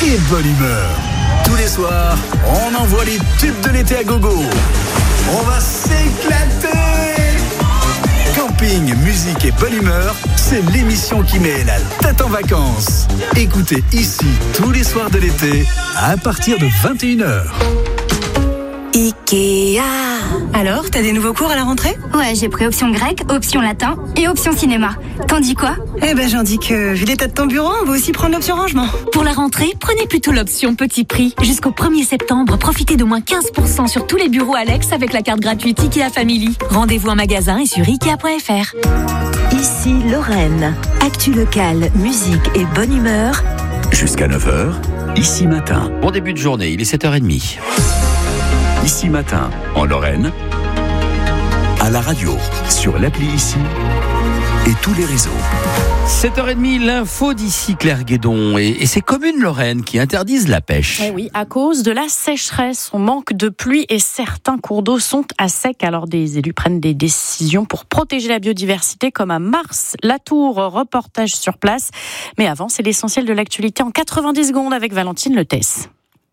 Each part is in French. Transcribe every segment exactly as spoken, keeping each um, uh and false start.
et bonne humeur. Tous les soirs, on envoie les tubes de l'été à gogo. On va s'éclater. Camping, musique et bonne humeur, c'est l'émission qui met la tête en vacances. Écoutez ici tous les soirs de l'été à partir de vingt et une heures. Ikea. Alors, t'as des nouveaux cours à la rentrée ? Ouais, j'ai pris option grec, option latin et option cinéma. T'en dis quoi ? Eh ben, j'en dis que, vu l'état de ton bureau, on va aussi prendre l'option rangement. Pour la rentrée, prenez plutôt l'option petit prix. Jusqu'au premier septembre, profitez d'au moins quinze pour cent sur tous les bureaux Alex avec la carte gratuite Ikea Family. Rendez-vous en magasin et sur ikea point f r. Ici Lorraine. Actu locale, musique et bonne humeur. Jusqu'à neuf heures, ici matin. Bon début de journée, il est sept heures trente. Ici matin, en Lorraine, à la radio, sur l'appli Ici et tous les réseaux. sept heures trente, l'info d'ici Claire Guédon et, et ces communes lorraines qui interdisent la pêche. Eh oui, à cause de la sécheresse, on manque de pluie et certains cours d'eau sont à sec. Alors des élus prennent des décisions pour protéger la biodiversité comme à Mars-la-Tour, reportage sur place. Mais avant, c'est l'essentiel de l'actualité en quatre-vingt-dix secondes avec Valentine Letès.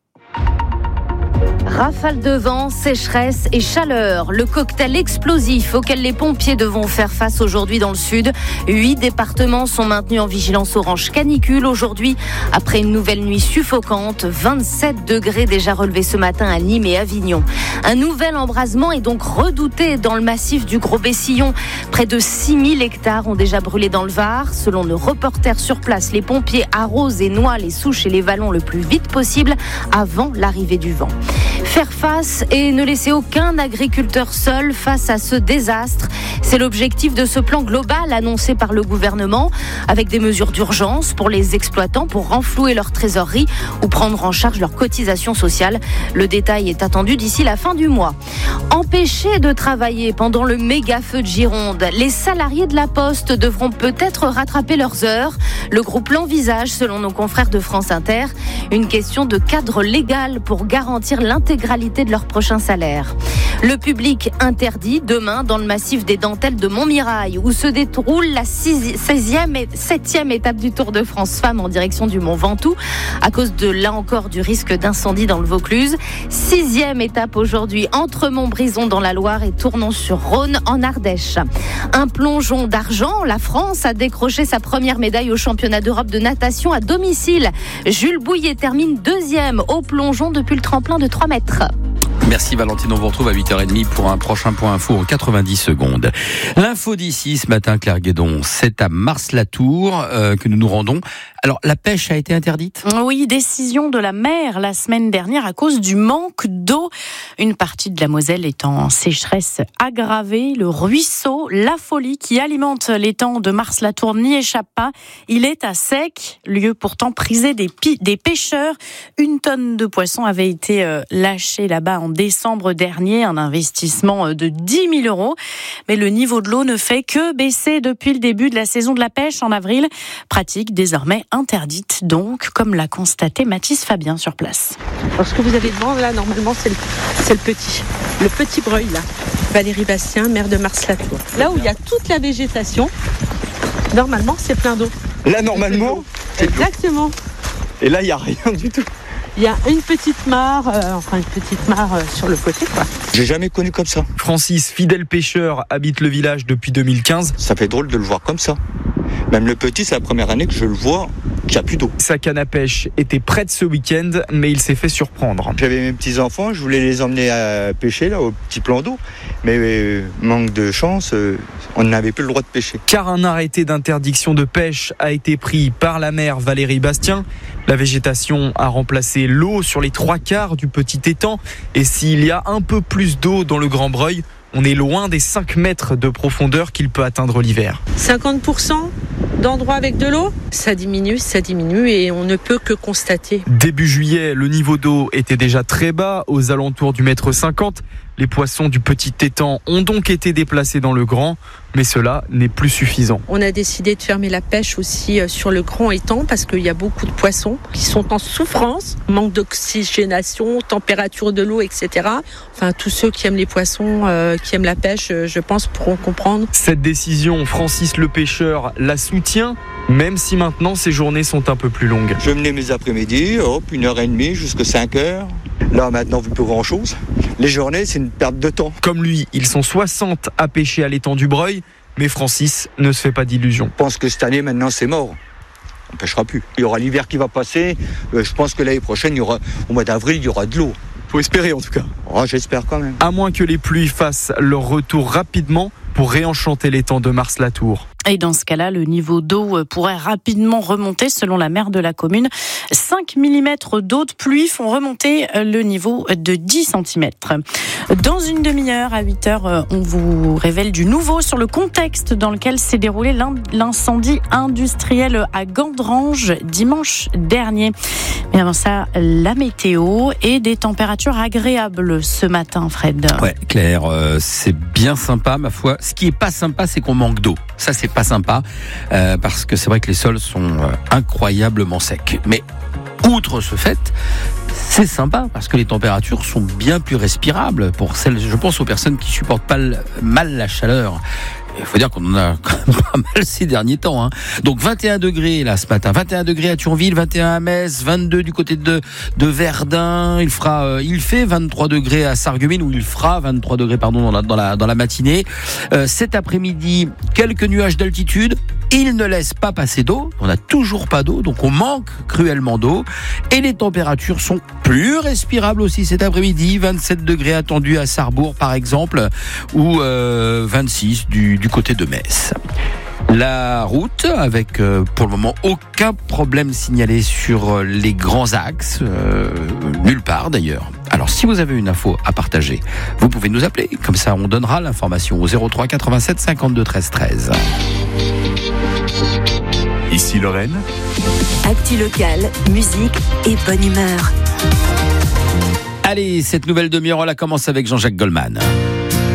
Rafale de vent, sécheresse et chaleur. Le cocktail explosif auquel les pompiers devront faire face aujourd'hui dans le sud. Huit départements sont maintenus en vigilance orange canicule aujourd'hui. Après une nouvelle nuit suffocante, vingt-sept degrés déjà relevés ce matin à Nîmes et Avignon. Un nouvel embrasement est donc redouté dans le massif du Gros-Bessillon. Près de six mille hectares ont déjà brûlé dans le Var. Selon nos reporters sur place, les pompiers arrosent et noient les souches et les vallons le plus vite possible avant l'arrivée du vent. Faire face et ne laisser aucun agriculteur seul face à ce désastre. C'est l'objectif de ce plan global annoncé par le gouvernement, avec des mesures d'urgence pour les exploitants pour renflouer leur trésorerie ou prendre en charge leur cotisation sociale. Le détail est attendu d'ici la fin du mois. Empêchés de travailler pendant le méga feu de Gironde, les salariés de la Poste devront peut-être rattraper leurs heures. Le groupe l'envisage selon nos confrères de France Inter. Une question de cadre légal pour garantir l'intégralité de leur prochain salaire. Le public interdit demain dans le massif des Dentelles de Montmirail où se déroule la seizième et septième étape du Tour de France Femmes en direction du Mont Ventoux à cause de là encore du risque d'incendie dans le Vaucluse. Sixième étape aujourd'hui entre Montbrison dans la Loire et Tournon-sur-Rhône en Ardèche. Un plongeon d'argent, la France a décroché sa première médaille au championnat d'Europe de natation à domicile. Jules Bouillet termine deuxième au plongeon depuis le tremplin de trois mètres. Merci Valentine, on vous retrouve à huit heures trente pour un prochain point info en quatre-vingt-dix secondes. L'info d'ici ce matin, Claire Guédon, c'est à Mars-la-Tour euh, que nous nous rendons. Alors, la pêche a été interdite ? Oui, décision de la mer la semaine dernière à cause du manque d'eau. Une partie de la Moselle est en sécheresse aggravée. Le ruisseau, la Folie, qui alimente l'étang de Mars-la-Tour, n'y échappe pas. Il est à sec, lieu pourtant prisé des, pi- des pêcheurs. Une tonne de poissons avait été euh, lâchée là-bas en décembre dernier, un investissement de dix mille euros. Mais le niveau de l'eau ne fait que baisser depuis le début de la saison de la pêche en avril. Pratique désormais interdite donc, comme l'a constaté Mathis Fabien sur place. Alors ce que vous avez devant là, normalement c'est le, c'est le petit, le petit breuil là. Valérie Bastien, maire de Mars-la-Tour. Là où il y a toute la végétation, normalement c'est plein d'eau. Là normalement c'est exactement. Et là il n'y a rien du tout. Il y a une petite mare, euh, enfin une petite mare euh, sur le côté quoi. J'ai jamais connu comme ça. Francis, fidèle pêcheur, habite le village depuis deux mille quinze. Ça fait drôle de le voir comme ça. Même le petit, c'est la première année que je le vois qu'il n'y a plus d'eau. Sa canne à pêche était prête ce week-end, mais il s'est fait surprendre. J'avais mes petits-enfants, je voulais les emmener à pêcher là, au petit plan d'eau. Mais euh, manque de chance, euh, on n'avait plus le droit de pêcher. Car un arrêté d'interdiction de pêche a été pris par la maire Valérie Bastien. La végétation a remplacé l'eau sur les trois quarts du petit étang. Et s'il y a un peu plus d'eau dans le Grand Breuil, on est loin des cinq mètres de profondeur qu'il peut atteindre l'hiver. cinquante pour cent d'endroits avec de l'eau, ça diminue, ça diminue et on ne peut que constater. Début juillet, le niveau d'eau était déjà très bas, aux alentours du mètre cinquante. Les poissons du petit étang ont donc été déplacés dans le grand, mais cela n'est plus suffisant. On a décidé de fermer la pêche aussi sur le grand étang parce qu'il y a beaucoup de poissons qui sont en souffrance, manque d'oxygénation, température de l'eau, et cetera. Enfin, tous ceux qui aiment les poissons, euh, qui aiment la pêche, je pense, pourront comprendre. Cette décision, Francis le pêcheur la soutient, même si maintenant ces journées sont un peu plus longues. Je menais mes après-midi, hop, une heure et demie jusqu'à cinq heures. Là, maintenant, plus grand-chose. Les journées, c'est une perte de temps. Comme lui, ils sont soixante à pêcher à l'étang du Breuil, mais Francis ne se fait pas d'illusions. Je pense que cette année, maintenant, c'est mort. On ne pêchera plus. Il y aura l'hiver qui va passer. Euh, je pense que l'année prochaine, il y aura, au mois d'avril, il y aura de l'eau. Faut espérer en tout cas. Oh, j'espère quand même. À moins que les pluies fassent leur retour rapidement pour réenchanter l'étang de Mars-la-Tour. Et dans ce cas-là, le niveau d'eau pourrait rapidement remonter selon la maire de la commune. cinq millimètres d'eau de pluie font remonter le niveau de dix centimètres. Dans une demi-heure, à huit heures, on vous révèle du nouveau sur le contexte dans lequel s'est déroulé l'incendie industriel à Gandrange dimanche dernier. Mais avant ça, la météo et des températures agréables ce matin, Fred. Ouais, Claire, euh, c'est bien sympa, ma foi. Ce qui est pas sympa, c'est qu'on manque d'eau. Ça, c'est pas sympa, euh, parce que c'est vrai que les sols sont euh, incroyablement secs. Mais outre ce fait, c'est sympa parce que les températures sont bien plus respirables pour celles, je pense aux personnes qui supportent pas le, mal la chaleur. Il faut dire qu'on en a quand même pas mal ces derniers temps, hein. Donc vingt et un degrés là ce matin, vingt et un degrés à Thionville, vingt et un à Metz, vingt-deux du côté de de Verdun. Il fera, euh, il fait vingt-trois degrés à Sarreguemines, où il fera vingt-trois degrés pardon dans la dans la dans la matinée. Euh, cet après-midi, quelques nuages d'altitude. Il ne laisse pas passer d'eau. On n'a toujours pas d'eau, donc on manque cruellement d'eau. Et les températures sont plus respirables aussi cet après-midi. vingt-sept degrés attendus à Sarrebourg par exemple, ou euh, vingt-six du du côté de Metz. La route, avec euh, pour le moment aucun problème signalé sur les grands axes, euh, nulle part d'ailleurs. Alors si vous avez une info à partager, vous pouvez nous appeler, comme ça on donnera l'information au zéro trois quatre-vingt-sept cinquante-deux treize treize. Ici Lorraine. Actu locale, musique et bonne humeur. Allez, cette nouvelle demi-heure, on la commence avec Jean-Jacques Goldman.